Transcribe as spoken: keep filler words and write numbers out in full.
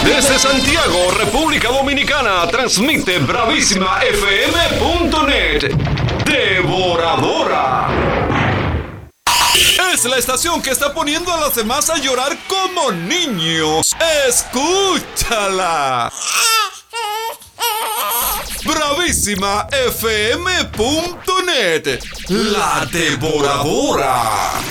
Desde Santiago, República Dominicana, transmite bravísima f m punto net. Devoradora. Es la estación que está poniendo a los demás a llorar como niños. ¡Escúchala! bravísima f m punto net. La Devoradora.